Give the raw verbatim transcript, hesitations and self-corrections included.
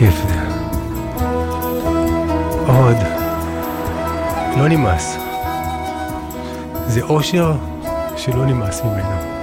כיף זה. עוד. לא נמאס. זה אושר שלא נמאס ממנו.